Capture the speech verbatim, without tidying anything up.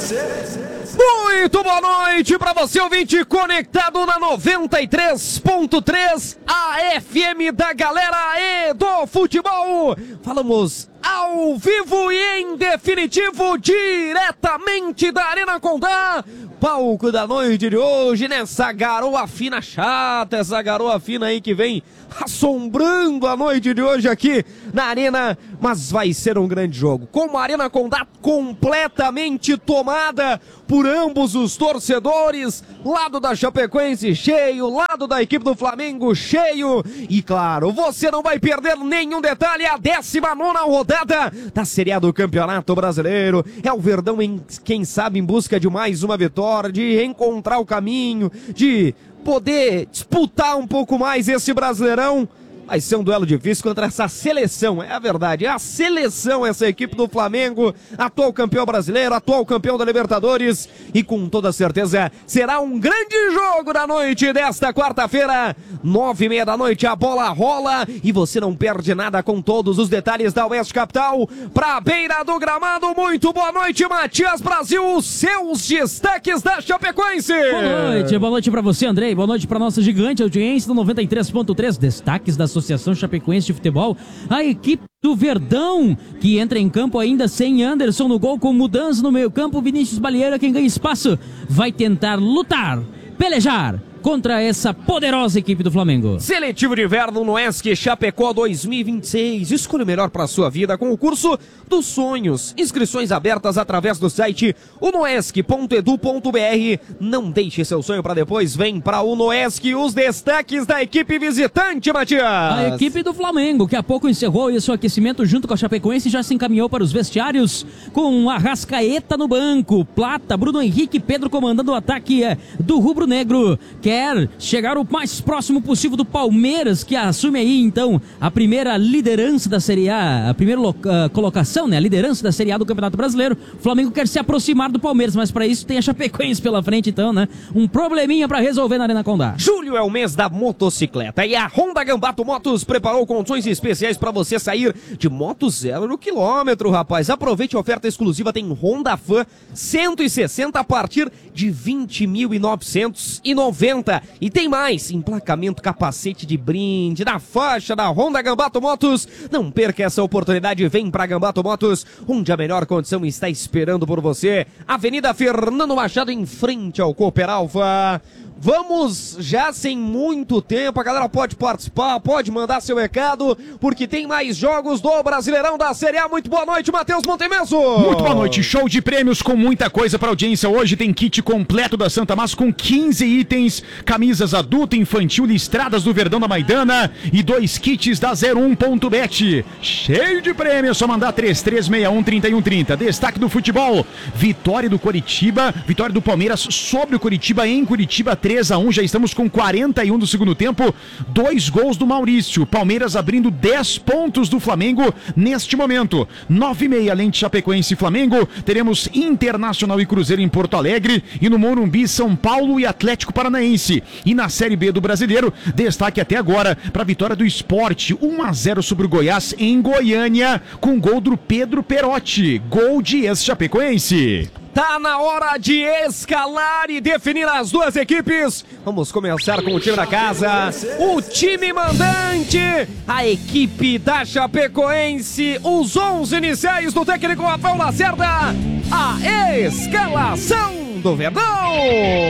Muito boa noite para você, ouvinte, conectado na noventa e três ponto três, a F M da galera e do futebol. Falamos ao vivo e em definitivo, diretamente da Arena Condá, palco da noite de hoje, nessa garoa fina chata, essa garoa fina aí que vem assombrando a noite de hoje aqui na Arena, mas vai ser um grande jogo, com a Arena Condá completamente tomada por ambos os torcedores, lado da Chapecoense cheio, lado da equipe do Flamengo cheio, e claro, você não vai perder nenhum detalhe, a décima nona rodada da Série A do Campeonato Brasileiro, é o Verdão, em, quem sabe, em busca de mais uma vitória, de encontrar o caminho, de poder disputar um pouco mais esse Brasileirão. Vai ser um duelo difícil contra essa seleção, é a verdade, é a seleção, essa equipe do Flamengo, atual campeão brasileiro, atual campeão da Libertadores, e com toda certeza será um grande jogo da noite desta quarta-feira, nove e meia da noite, a bola rola e você não perde nada com todos os detalhes da Oeste Capital, pra beira do gramado. Muito boa noite, Matias Brasil, os seus destaques da Chapecoense. Boa noite, boa noite pra você, Andrei, boa noite pra nossa gigante audiência do noventa e três ponto três, destaques da Associação Chapecoense de Futebol, a equipe do Verdão, que entra em campo ainda sem Anderson no gol, com mudança no meio campo. Vinícius Balieira, quem ganha espaço, vai tentar lutar, pelejar contra essa poderosa equipe do Flamengo. Seletivo de inverno no ESC Chapecó dois mil e vinte e seis. Escolha o melhor para a sua vida com o curso dos sonhos. Inscrições abertas através do site unoesc ponto edu ponto br. Não deixe seu sonho para depois. Vem para o Unoesc. Os destaques da equipe visitante, Matias. A equipe do Flamengo, que há pouco encerrou o seu aquecimento junto com a Chapecoense, já se encaminhou para os vestiários com Arrascaeta no banco, Plata, Bruno Henrique e Pedro comandando o ataque do rubro-negro. Quer chegar o mais próximo possível do Palmeiras, que assume aí então a primeira liderança da Série A, a primeira uh, colocação, né, a liderança da Série A do Campeonato Brasileiro. O Flamengo quer se aproximar do Palmeiras, mas para isso tem a Chapecoense pela frente, então, né, um probleminha para resolver na Arena Condá. Julho é o mês da motocicleta e a Honda Gambato Motos preparou condições especiais para você sair de moto zero no quilômetro, rapaz. Aproveite a oferta exclusiva, tem Honda Fan cento e sessenta a partir de vinte mil novecentos e noventa. E tem mais, emplacamento, capacete de brinde, na faixa da Honda Gambato Motos. Não perca essa oportunidade, vem pra Gambato Motos, onde a melhor condição está esperando por você. Avenida Fernando Machado, em frente ao Cooper Alfa. Vamos já sem muito tempo, a galera pode participar, pode mandar seu recado, porque tem mais jogos do Brasileirão da Série A. Muito boa noite, Matheus Montemeso. Muito boa noite, show de prêmios com muita coisa para audiência. Hoje tem kit completo da Santa Massa com quinze itens, camisas adulta e infantil listradas do Verdão da Maidana e dois kits da zero um ponto bet. Cheio de prêmios, só mandar três três seis um, três um três zero. Destaque do futebol, vitória do Coritiba, vitória do Palmeiras sobre o Coritiba em Curitiba, três a um, já estamos com quarenta e um do segundo tempo, dois gols do Maurício, Palmeiras abrindo dez pontos do Flamengo neste momento, nove e meia, além de Chapecoense e Flamengo, teremos Internacional e Cruzeiro em Porto Alegre, e no Morumbi, São Paulo e Atlético Paranaense. E na Série B do Brasileiro, destaque até agora para a vitória do Sport, um a zero sobre o Goiás em Goiânia, com gol do Pedro Perotti, gol de ex-Chapecoense. Tá na hora de escalar e definir as duas equipes. Vamos começar com o time da casa, o time mandante, a equipe da Chapecoense, os onze iniciais do técnico Rafael Lacerda, a escalação do Verdão.